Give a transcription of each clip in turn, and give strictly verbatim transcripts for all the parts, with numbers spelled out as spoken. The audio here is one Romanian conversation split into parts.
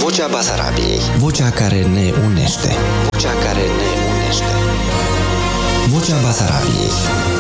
Vocea Basarabiei. Vocea care ne unește. Vocea care ne unește. Vocea Basarabiei.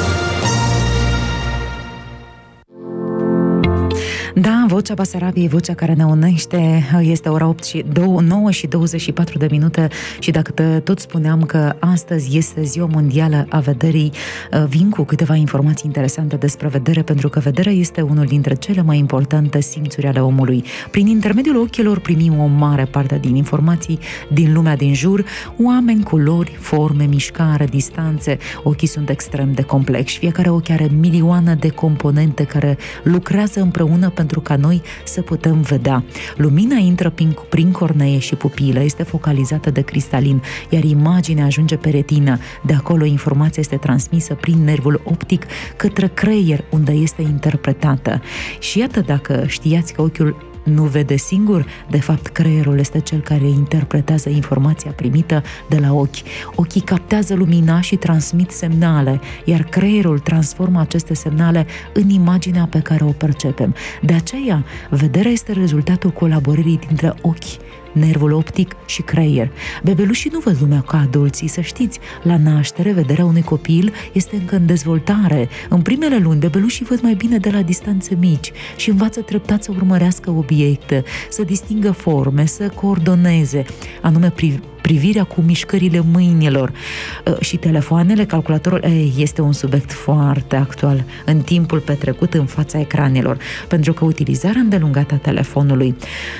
Da, Vocea Basarabiei, vocea care ne unește. Este ora opt și nouă și douăzeci și patru de minute și dacă tot spuneam că astăzi este Ziua Mondială a Vederii, vin cu câteva informații interesante despre vedere, pentru că vederea este unul dintre cele mai importante simțuri ale omului. Prin intermediul ochilor primim o mare parte din informații din lumea din jur, oameni, culori, forme, mișcare, distanțe. Ochii sunt extrem de complexi. Fiecare ochi are milioane de componente care lucrează împreună pentru ca noi să putem vedea. Lumina intră prin, prin cornee și pupilă, este focalizată de cristalin, iar imaginea ajunge pe retină. De acolo informația este transmisă prin nervul optic către creier, unde este interpretată. Și iată, dacă știați că ochiul nu vede singur, de fapt creierul este cel care interpretează informația primită de la ochi. Ochii captează lumina și transmit semnale, iar creierul transformă aceste semnale în imaginea pe care o percepem. De aceea, vederea este rezultatul colaborării dintre ochi, nervul optic și creier. Bebelușii nu văd lumea ca adulții, să știți. La naștere, vederea unui copil este încă în dezvoltare. În primele luni, bebelușii văd mai bine de la distanțe mici și învață treptat să urmărească obiecte, să distingă forme, să coordoneze, anume pri- privirea cu mișcările mâinilor. Și telefoanele, calculatorul, ei, este un subiect foarte actual în timpul petrecut în fața ecranelor, pentru că utilizarea îndelungată a telefonului,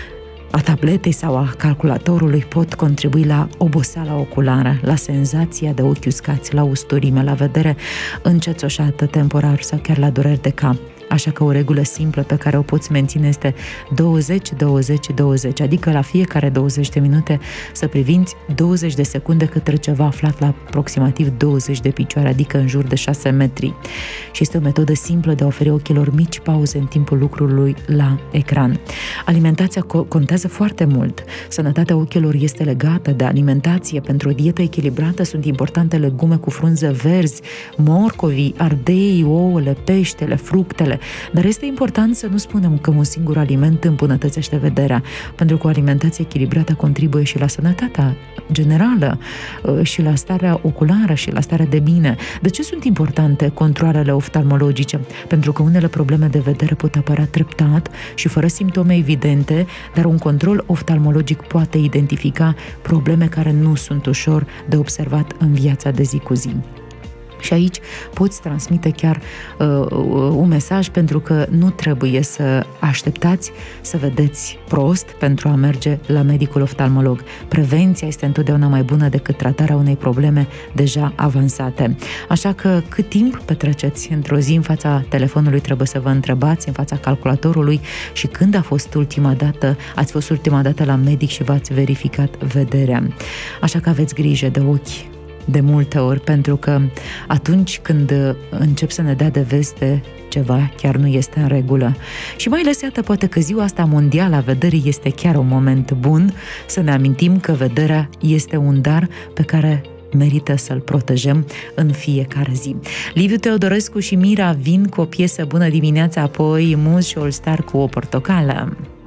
a tabletei sau a calculatorului pot contribui la oboseala oculară, la senzația de ochi uscați, la usturime, la vedere încețoșată temporar sau chiar la dureri de cap. Așa că o regulă simplă pe care o poți menține este douăzeci douăzeci douăzeci, adică la fiecare douăzeci de minute să privinți douăzeci de secunde către ceva aflat la aproximativ douăzeci de picioare, adică în jur de șase metri. Și este o metodă simplă de a oferi ochilor mici pauze în timpul lucrului la ecran. Alimentația co- contează foarte mult. Sănătatea ochilor este legată de alimentație. Pentru o dietă echilibrată sunt importante legume cu frunze verzi, morcovii, ardei, ouăle, peștele, fructele. Dar este important să nu spunem că un singur aliment îmbunătățește vederea, pentru că o alimentație echilibrată contribuie și la sănătatea generală, și la starea oculară, și la starea de bine. De ce sunt importante controalele oftalmologice? Pentru că unele probleme de vedere pot apărea treptat și fără simptome evidente, dar un control oftalmologic poate identifica probleme care nu sunt ușor de observat în viața de zi cu zi. Și aici poți transmite chiar uh, un mesaj, pentru că nu trebuie să așteptați să vedeți prost pentru a merge la medicul oftalmolog. Prevenția este întotdeauna mai bună decât tratarea unei probleme deja avansate. Așa că cât timp petreceți într-o zi în fața telefonului, trebuie să vă întrebați, în fața calculatorului, și când a fost ultima dată, ați fost ultima dată la medic și v-ați verificat vederea. Așa că aveți grijă de ochi de multe ori, pentru că atunci când încep să ne dea de veste, ceva chiar nu este în regulă. Și mai ales, iată, poate că ziua asta mondială a vederii este chiar un moment bun să ne amintim că vederea este un dar pe care merită să-l protejăm în fiecare zi. Liviu Teodorescu și Mira vin cu o piesă. Bună dimineața, apoi Muz și All Star cu O portocală.